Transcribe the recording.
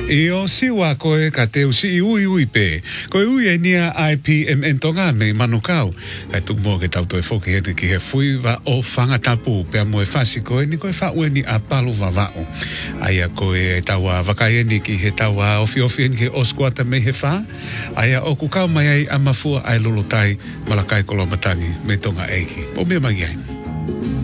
E o siwa koe ka te usi I ui pe. Koe ui e nia IPMN tonga me manukau. Kai tuk mo ke tau toi foki hene ki he fui wa o whanga tapu. Pea mo e whasi koe ni koe whaue ni a palu wa wao. Aia koe taua wakaeni ki he taua ofi en ki oskuata me he wha. Aia o kukau mai ai a mafua ai lulutai malakai kolomatangi me tonga eiki. Po me mai ai.